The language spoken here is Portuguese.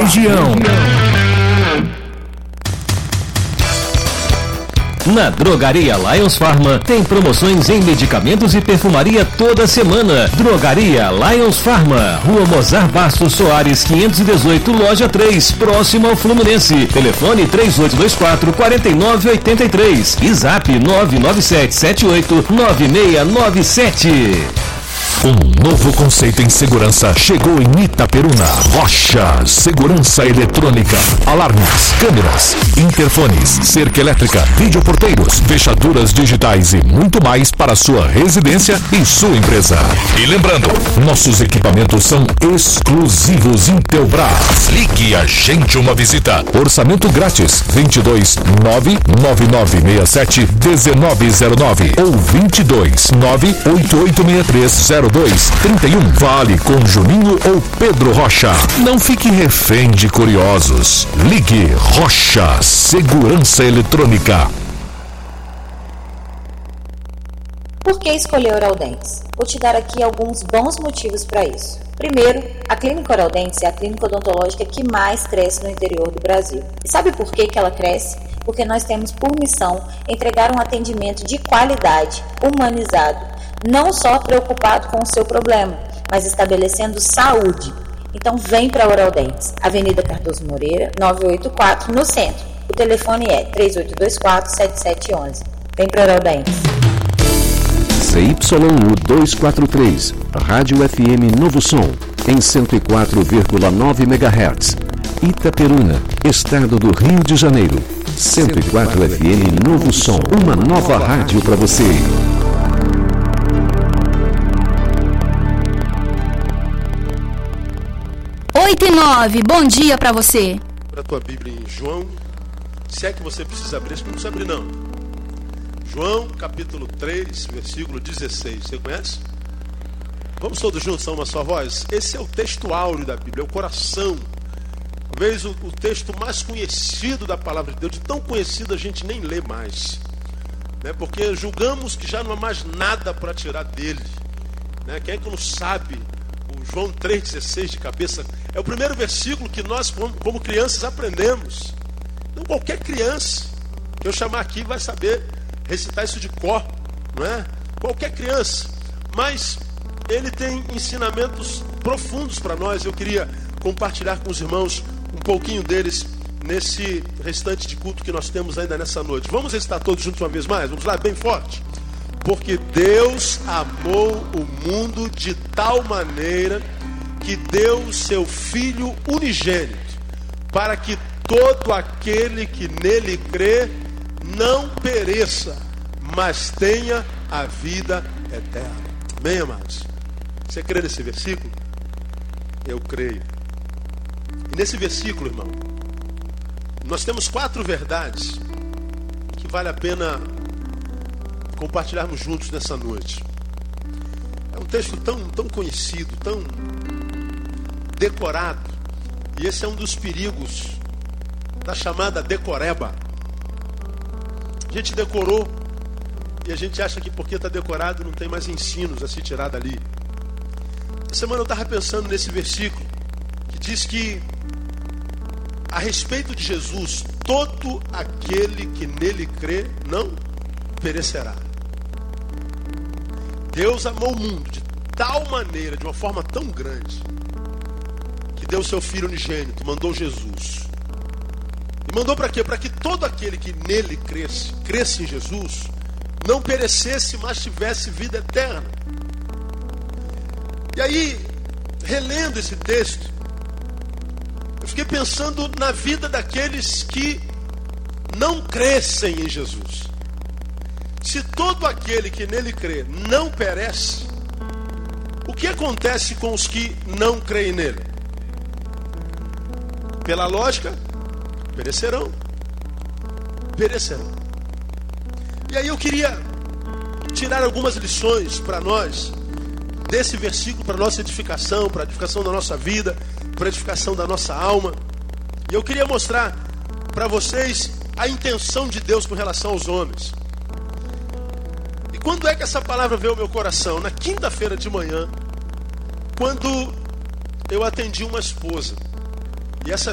região. Na Drogaria Lions Pharma tem promoções em medicamentos e perfumaria toda semana. Drogaria Lions Pharma, Rua Mozart Bastos Soares 518, Loja 3, próximo ao Fluminense. Telefone 3824-4983 e Zap 997789697. Um novo conceito em segurança chegou em Itaperuna. Rocha Segurança Eletrônica. Alarmes, câmeras, interfones, cerca elétrica, videoporteiros, fechaduras digitais e muito mais para sua residência e sua empresa. E lembrando, nossos equipamentos são exclusivos Intelbras. Ligue a gente uma visita. Orçamento grátis 22 99967-1909 ou 22 988630231. Fale com Juninho ou Pedro Rocha. Não fique refém de curiosos. Ligue Rocha Segurança Eletrônica. Por que escolher Oral Dentes? Vou te dar aqui alguns bons motivos para isso. Primeiro, a Clínica Oral Dentes é a clínica odontológica que mais cresce no interior do Brasil. E sabe por que ela cresce? Porque nós temos por missão entregar um atendimento de qualidade, humanizado, não só preocupado com o seu problema, mas estabelecendo saúde. Então vem para Oral Dentes, Avenida Cardoso Moreira, 984, no centro. O telefone é 3824-7711. Vem para Oral Dentes. ZYU 243, Rádio FM Novo Som, em 104,9 MHz. Itaperuna, Estado do Rio de Janeiro. 104 FM Novo Som, uma nova rádio para você. 8 e 9, bom dia pra você. Para a tua Bíblia em João, se é que você precisa abrir, não precisa abrir não. João capítulo 3, versículo 16, você conhece? Vamos todos juntos a uma só voz? Esse é o texto áureo da Bíblia, é o coração. Talvez o texto mais conhecido da palavra de Deus, de tão conhecido a gente nem lê mais, né? Porque julgamos que já não há mais nada para tirar dele, né? Quem é que não sabe? João 3,16 de cabeça, é o primeiro versículo que nós, como crianças, aprendemos. Então, qualquer criança que eu chamar aqui vai saber recitar isso de cor, não é? Qualquer criança. Mas ele tem ensinamentos profundos para nós. Eu queria compartilhar com os irmãos um pouquinho deles nesse restante de culto que nós temos ainda nessa noite. Vamos recitar todos juntos uma vez mais? Vamos lá, bem forte. Porque Deus amou o mundo de tal maneira que deu o seu Filho unigênito, para que todo aquele que nele crê não pereça, mas tenha a vida eterna. Amém, amados? Você crê nesse versículo? Eu creio. E nesse versículo, irmão, nós temos 4 verdades que vale a pena compartilharmos juntos nessa noite. É um texto tão conhecido, tão decorado, e esse é um dos perigos da chamada decoreba. A gente decorou e a gente acha que porque está decorado não tem mais ensinos a se tirar dali. Essa semana eu estava pensando nesse versículo que diz que a respeito de Jesus, todo aquele que nele crê não perecerá. Deus amou o mundo de tal maneira, de uma forma tão grande, que deu o seu Filho unigênito, mandou Jesus. E mandou para quê? Para que todo aquele que nele cresce em Jesus, não perecesse, mas tivesse vida eterna. E aí, relendo esse texto, eu fiquei pensando na vida daqueles que não crescem em Jesus. Se todo aquele que nele crê não perece, o que acontece com os que não creem nele? Pela lógica, perecerão. E aí eu queria tirar algumas lições para nós desse versículo, para nossa edificação, para a edificação da nossa vida, para a edificação da nossa alma. E eu queria mostrar para vocês a intenção de Deus com relação aos homens. E quando é que essa palavra veio ao meu coração? Na quinta-feira de manhã, quando eu atendi uma esposa. E essa